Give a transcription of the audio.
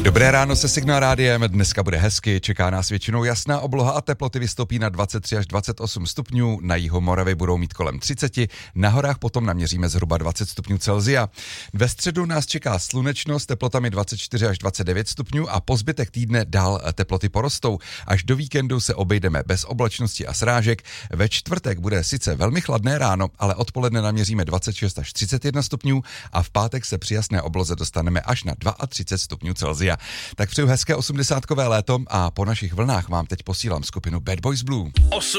Dobré ráno se Signál rádiem, dneska bude hezky, čeká nás většinou jasná obloha a teploty vystoupí na 23 až 28 stupňů, na jihu Moravy budou mít kolem 30, na horách potom naměříme zhruba 20 stupňů Celsia. Ve středu nás čeká slunečno s teplotami 24 až 29 stupňů a po zbytek týdne dál teploty porostou. Až do víkendu se obejdeme bez oblačnosti a srážek. Ve čtvrtek bude sice velmi chladné ráno, ale odpoledne naměříme 26 až 31 stupňů a v pátek se při jasné obloze dostaneme až na 32 stupňů Celsia. Tak přeju hezké 80kové léto a po našich vlnách vám teď posílám skupinu Bad Boys Blue.